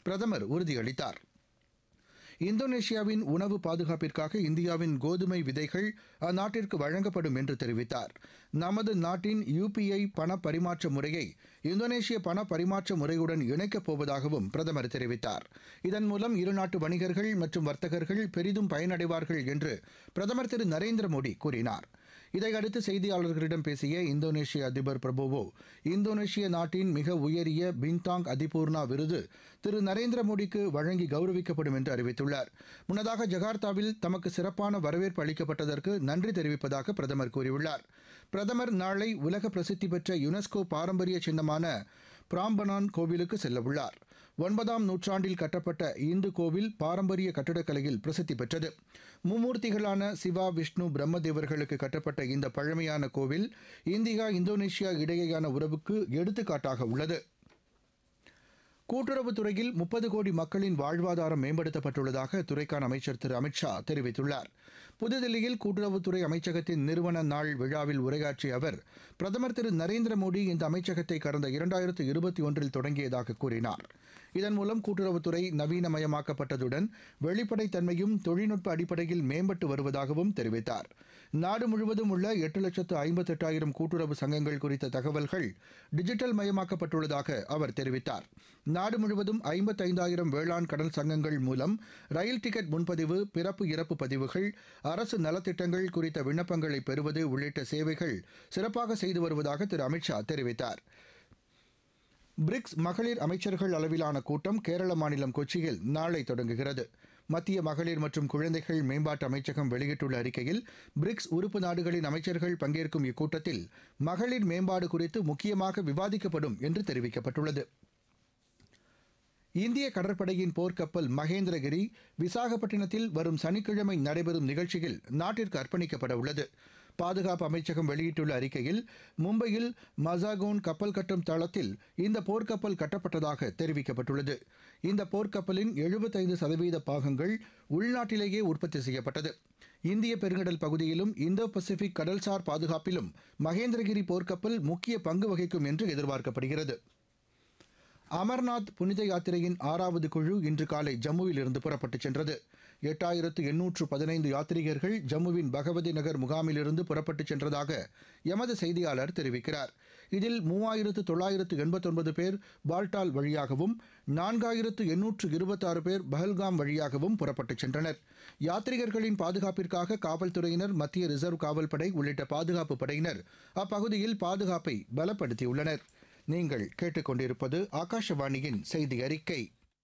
பிரதமர் உறுதியளித்தார். இந்தோனேஷியாவின் உணவு பாதுகாப்பிற்காக இந்தியாவின் கோதுமை விதைகள் அந்நாட்டிற்கு வழங்கப்படும் என்று தெரிவித்தார். நமது நாட்டின் UPI பண பரிமாற்ற முறையை இந்தோனேஷிய பண பரிமாற்ற முறையுடன் இணைக்கப் போவதாகவும் பிரதமர் தெரிவித்தார். இதன் மூலம் இருநாட்டு வணிகர்கள் மற்றும் வர்த்தகர்கள் பெரிதும் பயனடைவார்கள் என்று பிரதமர் திரு நரேந்திர மோடி கூறினார். இதையடுத்து செய்தியாளர்களிடம் பேசிய இந்தோனேஷிய அதிபர் பிரபோவோ, இந்தோனேஷிய நாட்டின் மிக உயரிய பின்தாங் அதிபூர்ணா விருது திரு நரேந்திர மோடிக்கு வழங்கி கௌரவிக்கப்படும் என்று அறிவித்துள்ளார். முன்னதாக ஜகார்த்தாவில் தமக்கு சிறப்பான வரவேற்பு அளிக்கப்பட்டதற்கு நன்றி தெரிவிப்பதாக பிரதமர் கூறியுள்ளார். பிரதமர் நாளை உலக பிரசித்தி பெற்ற யுனெஸ்கோ பாரம்பரிய சின்னமான பிராம்பனான் கோவிலுக்கு செல்லவுள்ளார். 9ஆம் நூற்றாண்டில் கட்டப்பட்ட இந்து கோவில் பாரம்பரிய கட்டடக்கலையில் பிரசித்தி பெற்றது. மும்மூர்த்திகளான சிவா, விஷ்ணு, பிரம்மதேவர்களுக்கு கட்டப்பட்ட இந்த பழமையான கோவில் இந்தியா இந்தோனேஷியா இடையேயான உறவுக்கு எடுத்துக்காட்டாக உள்ளது. கூட்டுறவுத்துறையில் 30 கோடி மக்களின் வாழ்வாதாரம் மேம்படுத்தப்பட்டுள்ளதாக அத்துறைக்கான அமைச்சர் திரு அமித்ஷா தெரிவித்துள்ளார். புதுதில்லியில் கூட்டுறவுத்துறை அமைச்சகத்தின் நிறுவன நாள் விழாவில் உரையாற்றிய அவர், பிரதமர் திரு நரேந்திர மோடி இந்த அமைச்சகத்தை கடந்த 2021 தொடங்கியதாக கூறினார். இதன் மூலம் கூட்டுறவுத்துறை நவீனமயமாக்கப்பட்டதுடன் வெளிப்படைத்தன்மையும் தொழில்நுட்ப அடிப்படையில் மேம்பட்டு வருவதாகவும் தெரிவித்தார். நாடு முழுவதும் உள்ள 8,58,000 கூட்டுறவு சங்கங்கள் குறித்த தகவல்கள் டிஜிட்டல் மயமாக்கப்பட்டுள்ளதாக அவர் தெரிவித்தார். நாடு முழுவதும் 55,000 வேளாண் கடல் சங்கங்கள் மூலம் ரயில் டிக்கெட் முன்பதிவு, பிறப்பு இறப்பு பதிவுகள், அரசு நலத்திட்டங்கள் குறித்த விண்ணப்பங்களை பெறுவது உள்ளிட்ட சேவைகள் சிறப்பாக செய்து வருவதாக திரு அமித்ஷா தெரிவித்தார். பிரிக்ஸ் மகளிர் அமைச்சர்கள் அளவிலான கூட்டம் கேரள மாநிலம் கொச்சியில் நாளை தொடங்குகிறது. மத்திய மகளிர் மற்றும் குழந்தைகள் மேம்பாட்டு அமைச்சகம் வெளியிட்டுள்ள அறிக்கையில், பிரிக்ஸ் உறுப்பு நாடுகளின் அமைச்சர்கள் பங்கேற்கும் இக்கூட்டத்தில் மகளிர் மேம்பாடு குறித்து முக்கியமாக விவாதிக்கப்படும் என்று தெரிவிக்கப்பட்டுள்ளது. இந்திய கடற்படையின் போர்க்கப்பல் மகேந்திரகிரி விசாகப்பட்டினத்தில் வரும் சனிக்கிழமை நடைபெறும் நிகழ்ச்சியில் நாட்டிற்கு அர்ப்பணிக்கப்பட உள்ளது. பாதுகாப்பு அமைச்சகம் வெளியிட்டுள்ள அறிக்கையில், மும்பையில் மசாகோன் கப்பல் கட்டும் தளத்தில் இந்த போர்க்கப்பல் கட்டப்பட்டதாக தெரிவிக்கப்பட்டுள்ளது. இந்த போர்க்கப்பலின் 75% பாகங்கள் உள்நாட்டிலேயே உற்பத்தி செய்யப்பட்டது. இந்திய பெருங்கடல் பகுதியிலும் இந்தோ பசிபிக் கடல்சார் பாதுகாப்பிலும் மகேந்திரகிரி போர்க்கப்பல் முக்கிய பங்கு வகிக்கும் என்று எதிர்பார்க்கப்படுகிறது. அமர்நாத் புனித யாத்திரையின் 6வது குழு இன்று காலை ஜம்முவில் இருந்து புறப்பட்டுச் சென்றது. 8,815 யாத்ரீகர்கள் ஜம்முவின் பகவதி நகர் முகாமிலிருந்து புறப்பட்டுச் சென்றதாக எமது செய்தியாளர் தெரிவிக்கிறார். இதில் 3,989 பேர் பால்டால் வழியாகவும் 4,826 பேர் பஹல்காம் வழியாகவும் புறப்பட்டுச் சென்றனர். யாத்ரீகர்களின் பாதுகாப்பிற்காக காவல்துறையினர், மத்திய ரிசர்வ் காவல்படை உள்ளிட்ட பாதுகாப்பு படையினர் அப்பகுதியில் பாதுகாப்பை பலப்படுத்தியுள்ளனர். நீங்கள் கேட்டுக்கொண்டிருப்பது ஆகாஷவாணியின் செய்தி அறிக்கை.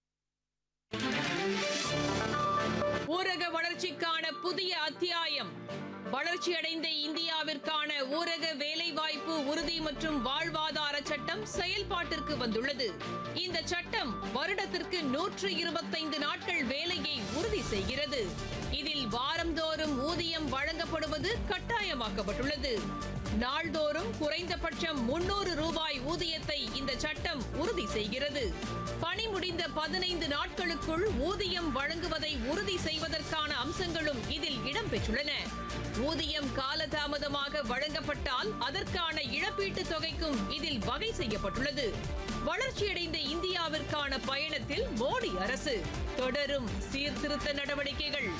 ஊரக வளர்ச்சிக்கான புதிய அத்தியாயம். வளர்ச்சியடைந்த இந்தியாவிற்கான ஊரக வேலைவாய்ப்பு உறுதி மற்றும் வாழ்வாதார சட்டம் செயல்பாட்டிற்கு வந்துள்ளது. இந்த சட்டம் வருடத்திற்கு 125 நாட்கள் வேலையை உறுதி செய்கிறது. இதில் வாரந்தோறும் ஊதியம் வழங்கப்படுவது கட்டாயமாக்கப்பட்டுள்ளது. நாள்தோறும் குறைந்தபட்சம் 300 ரூபாய் ஊதியத்தை இந்த சட்டம் உறுதி செய்கிறது. பணி முடிந்த 15 நாட்களுக்குள் ஊதியம் வழங்குவதை உறுதி செய்வதற்கான அம்சங்களும் இதில் இடம்பெற்றுள்ளன. ஊதியம் காலதாமதமாக வழங்கப்பட்டால் அதற்கான இழப்பீட்டுத் தொகைக்கும் இதில் வகை செய்யப்பட்டுள்ளது. வளர்ச்சியடைந்த இந்தியாவிற்கான பயணத்தில் மோடி அரசு தொடரும் சீர்திருத்த நடவடிக்கைகள்.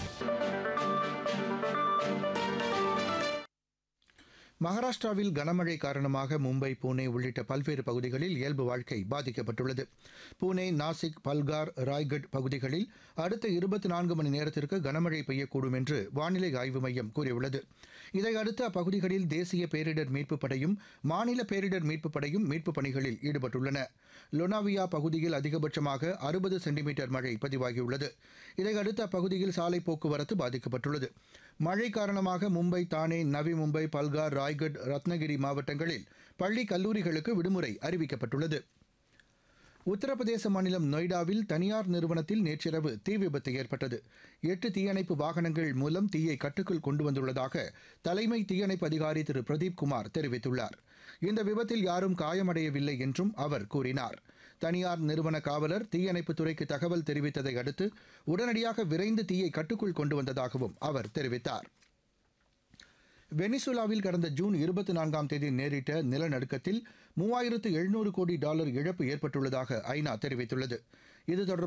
மகாராஷ்டிராவில் கனமழை காரணமாக மும்பை, புனே உள்ளிட்ட பல்வேறு பகுதிகளில் இயல்பு வாழ்க்கை பாதிக்கப்பட்டுள்ளது. புனே, நாசிக், பல்கார், ராய்கட் பகுதிகளில் அடுத்த 24 மணி நேரத்திற்கு கனமழை பெய்யக்கூடும் என்று வானிலை ஆய்வு மையம் கூறியுள்ளது. இதையடுத்து அப்பகுதிகளில் தேசிய பேரிடர் மீட்புப் படையும் மாநில பேரிடர் மீட்புப் படையும் மீட்புப் பணிகளில் ஈடுபட்டுள்ளன. லொனாவியா பகுதியில் அதிகபட்சமாக 60 சென்டிமீட்டர் மழை பதிவாகியுள்ளது. இதையடுத்து அப்பகுதியில் சாலை போக்குவரத்து பாதிக்கப்பட்டுள்ளது. மழை காரணமாக மும்பை, தானே, நவி மும்பை, பல்கார், ராய்கட், ரத்னகிரி மாவட்டங்களில் பள்ளி, கல்லூரிகளுக்கு விடுமுறை அறிவிக்கப்பட்டுள்ளது. உத்தரப்பிரதேச மாநிலம் நொய்டாவில் தனியார் நிறுவனத்தில் நேற்றிரவு தீ விபத்து ஏற்பட்டது. 8 தீயணைப்பு வாகனங்கள் மூலம் தீயை கட்டுக்குள் கொண்டு வந்துள்ளதாக தலைமை தீயணைப்பு அதிகாரி திரு பிரதீப் குமார் தெரிவித்துள்ளார். இந்த விபத்தில் யாரும் காயமடையவில்லை என்றும் அவர் கூறினார். தனியார் நிறுவன காவலர் தீயணைப்புத் துறைக்கு தகவல் தெரிவித்ததை அடுத்து உடனடியாக விரைந்து தீயை கட்டுக்குள் கொண்டு வந்ததாகவும் அவர் தெரிவித்தார். வெனிசுலாவில் கடந்த ஜூன் 24ஆம் தேதி நேரிட்ட நிலநடுக்கத்தில் $3,700 கோடி இழப்பு ஏற்பட்டுள்ளதாக ஐநா தெரிவித்துள்ளது. இது தொடர்பாக